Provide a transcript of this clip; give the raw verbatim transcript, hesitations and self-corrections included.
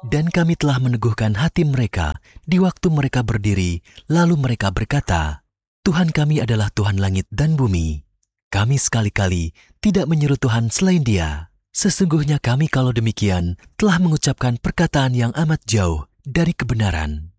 Dan kami telah meneguhkan hati mereka di waktu mereka berdiri, lalu mereka berkata, Tuhan kami adalah Tuhan langit dan bumi. Kami sekali-kali tidak menyeru Tuhan selain Dia. Sesungguhnya kami kalau demikian telah mengucapkan perkataan yang amat jauh dari kebenaran.